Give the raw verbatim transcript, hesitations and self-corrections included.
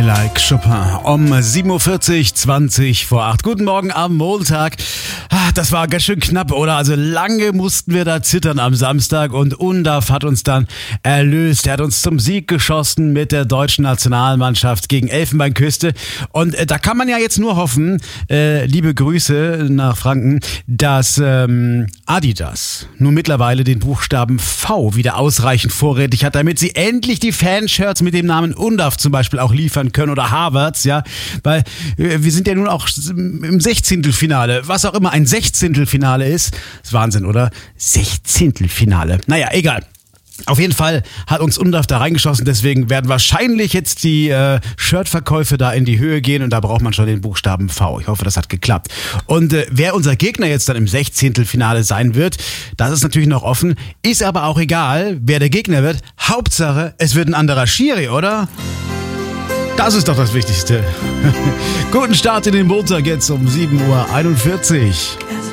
I Like Chopin um sieben Uhr vierzig, zwanzig vor acht. Guten Morgen am Montag. Das war ganz schön knapp, oder? Also lange mussten wir da zittern am Samstag und Undav hat uns dann erlöst. Er hat uns zum Sieg geschossen mit der deutschen Nationalmannschaft gegen Elfenbeinküste. Und äh, da kann man ja jetzt nur hoffen, äh, liebe Grüße nach Franken, dass ähm, Adidas nun mittlerweile den Buchstaben V wieder ausreichend vorrätig hat, damit sie endlich die Fanshirts mit dem Namen Undav zum Beispiel auch liefern können oder Harvards, ja, weil äh, wir sind ja nun auch im Sechzehntelfinale, was auch immer ein Sechzehntelfinale ist. Das ist Wahnsinn, oder? Sechzehntelfinale. Naja, egal. Auf jeden Fall hat uns Undav da reingeschossen, deswegen werden wahrscheinlich jetzt die äh, Shirtverkäufe da in die Höhe gehen und da braucht man schon den Buchstaben V. Ich hoffe, das hat geklappt. Und äh, wer unser Gegner jetzt dann im Sechzehntelfinale sein wird, das ist natürlich noch offen, ist aber auch egal, wer der Gegner wird. Hauptsache, es wird ein anderer Schiri, oder? Das ist doch das Wichtigste. Guten Start in den Montag jetzt um sieben Uhr einundvierzig.